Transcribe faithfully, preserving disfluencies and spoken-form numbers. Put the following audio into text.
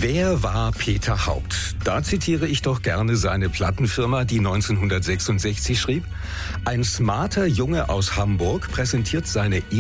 Wer war Peter Haupt? Da zitiere ich doch gerne seine Plattenfirma, die neunzehnhundertsechsundsechzig schrieb: Ein smarter Junge aus Hamburg präsentiert seine